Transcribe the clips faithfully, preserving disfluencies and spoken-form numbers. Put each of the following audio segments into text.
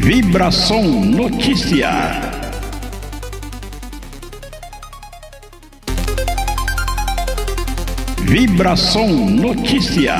Vibração Notícia. Vibração Notícia.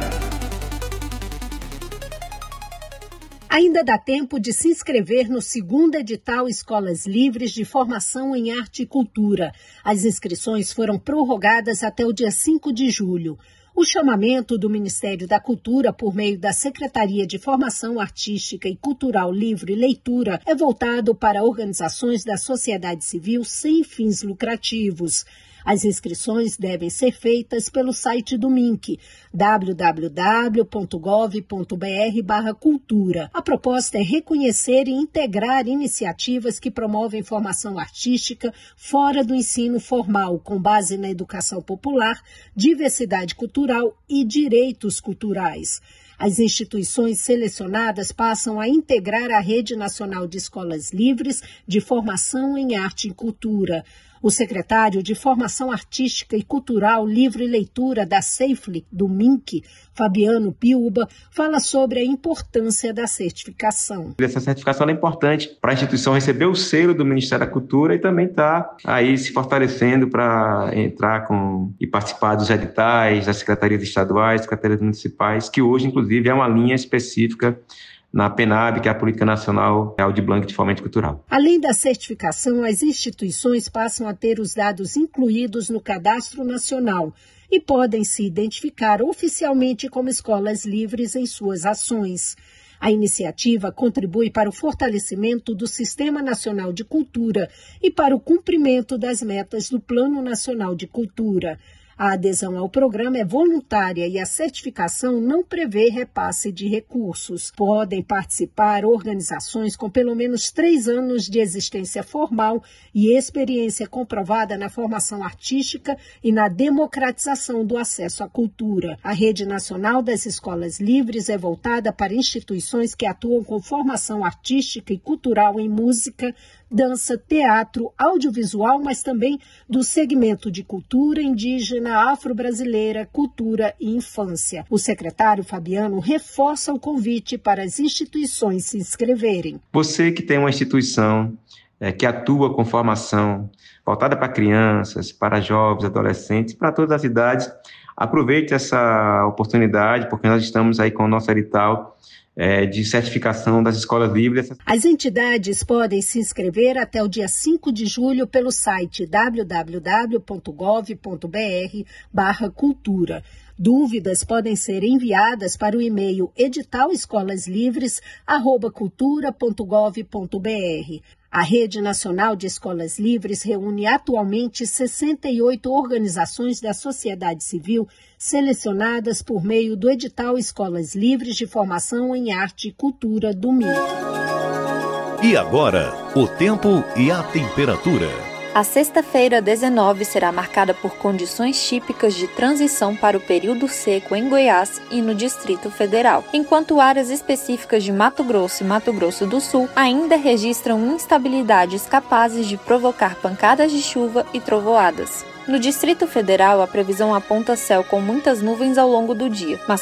Ainda dá tempo de se inscrever no segundo edital Escolas Livres de Formação em Arte e Cultura. As inscrições foram prorrogadas até o dia cinco de julho. O chamamento do Ministério da Cultura, por meio da Secretaria de Formação Artística e Cultural Livre e Leitura, é voltado para organizações da sociedade civil sem fins lucrativos. As inscrições devem ser feitas pelo site do M I N C, w w w ponto gov ponto b r barra cultura. A proposta é reconhecer e integrar iniciativas que promovem formação artística fora do ensino formal, com base na educação popular, diversidade cultural e direitos culturais. As instituições selecionadas passam a integrar a Rede Nacional de Escolas Livres de Formação em Arte e Cultura. O secretário de Formação Artística e Cultural, Livre e Leitura da SEIFLI, do M I N C, Fabiano Piuba, fala sobre a importância da certificação. Essa certificação é importante para a instituição receber o selo do Ministério da Cultura e também está aí se fortalecendo para entrar com e participar dos editais, das secretarias estaduais, secretarias municipais, que hoje, inclusive, é uma linha específica na PENAB, que é a Política Nacional de Blanc de Fomento Cultural. Além da certificação, as instituições passam a ter os dados incluídos no Cadastro Nacional e podem se identificar oficialmente como escolas livres em suas ações. A iniciativa contribui para o fortalecimento do Sistema Nacional de Cultura e para o cumprimento das metas do Plano Nacional de Cultura. A adesão ao programa é voluntária e a certificação não prevê repasse de recursos. Podem participar organizações com pelo menos três anos de existência formal e experiência comprovada na formação artística e na democratização do acesso à cultura. A Rede Nacional das Escolas Livres é voltada para instituições que atuam com formação artística e cultural em música, dança, teatro, audiovisual, mas também do segmento de cultura indígena, afro-brasileira, cultura e infância. O secretário Fabiano reforça o convite para as instituições se inscreverem. Você que tem uma instituição é, que atua com formação voltada para crianças, para jovens, adolescentes, para todas as idades, aproveite essa oportunidade, porque nós estamos aí com o nosso edital de certificação das escolas livres. As entidades podem se inscrever até o dia cinco de julho pelo site w w w ponto gov ponto b r barra cultura. Dúvidas podem ser enviadas para o e-mail editalescolaslivres arroba cultura ponto gov ponto b r. A Rede Nacional de Escolas Livres reúne atualmente sessenta e oito organizações da sociedade civil selecionadas por meio do edital Escolas Livres de Formação em Arte e Cultura do M I N C. E agora, o tempo e a temperatura. A sexta-feira, dezenove, será marcada por condições típicas de transição para o período seco em Goiás e no Distrito Federal, enquanto áreas específicas de Mato Grosso e Mato Grosso do Sul ainda registram instabilidades capazes de provocar pancadas de chuva e trovoadas. No Distrito Federal, a previsão aponta céu com muitas nuvens ao longo do dia, mas